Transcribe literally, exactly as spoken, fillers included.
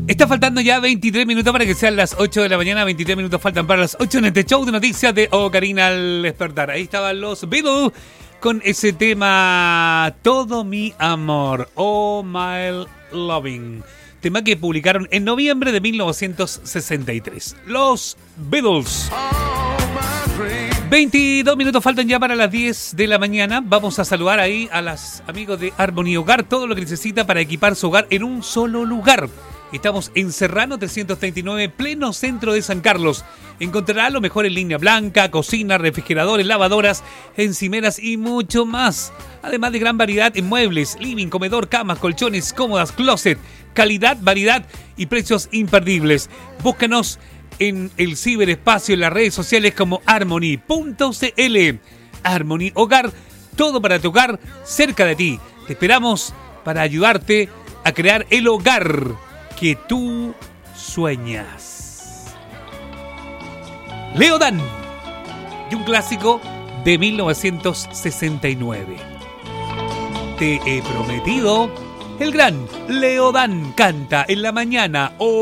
Está faltando ya veintitrés minutos para que sean las ocho de la mañana. veintitrés minutos faltan para las ocho en este show de noticias de Ocarina al despertar. Ahí estaban los Beatles con ese tema Todo mi amor, Oh My Loving. Tema que publicaron en noviembre de mil novecientos sesenta y tres. Los Beatles. veintidós minutos faltan ya para las diez de la mañana. Vamos a saludar ahí a los amigos de Harmony Hogar. Todo lo que necesita para equipar su hogar en un solo lugar. Estamos en Serrano trescientos treinta y nueve, pleno centro de San Carlos. Encontrará lo mejor en línea blanca, cocina, refrigeradores, lavadoras, encimeras y mucho más. Además de gran variedad en muebles, living, comedor, camas, colchones, cómodas, closet. Calidad, variedad y precios imperdibles. Búscanos en el ciberespacio, en las redes sociales como harmony punto cl. Harmony Hogar, todo para tu hogar cerca de ti. Te esperamos para ayudarte a crear el hogar que tú sueñas. Leodán, y un clásico de mil novecientos sesenta y nueve. Te he prometido, el gran Leodán canta en la mañana. Oh,